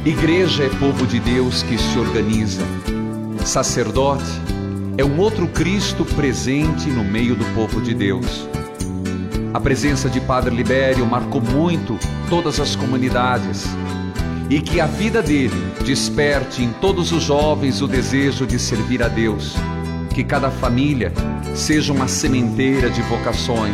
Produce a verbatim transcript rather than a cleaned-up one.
Igreja é povo de Deus que se organiza. Sacerdote é um outro Cristo presente no meio do povo de Deus. A presença de Padre Libério marcou muito todas as comunidades, e que a vida dele desperte em todos os jovens o desejo de servir a Deus. Que cada família seja uma sementeira de vocações,